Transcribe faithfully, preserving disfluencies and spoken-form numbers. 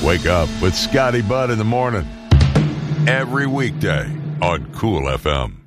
Wake up with Scotty Budd in the morning. Every weekday on Cool F M.